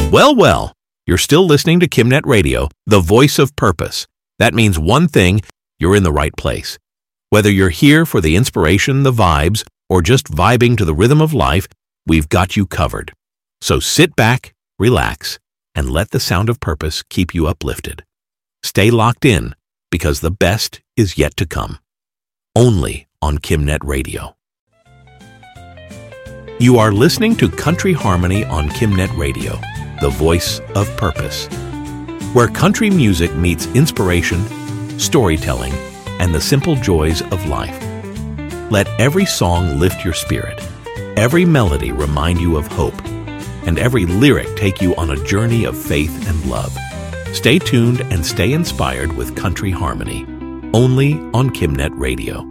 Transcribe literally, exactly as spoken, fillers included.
Well, well, you're still listening to KimNet Radio, the voice of purpose. That means one thing, you're in the right place. Whether you're here for the inspiration, the vibes, or just vibing to the rhythm of life, we've got you covered. So sit back, relax, and let the sound of purpose keep you uplifted. Stay locked in, because the best is yet to come. Only on KimNet Radio. You are listening to Country Harmony on KimNet Radio, the voice of purpose, where country music meets inspiration, storytelling, and the simple joys of life. Let every song lift your spirit, every melody remind you of hope, and every lyric take you on a journey of faith and love. Stay tuned and stay inspired with Country Harmony, only on KimNet Radio.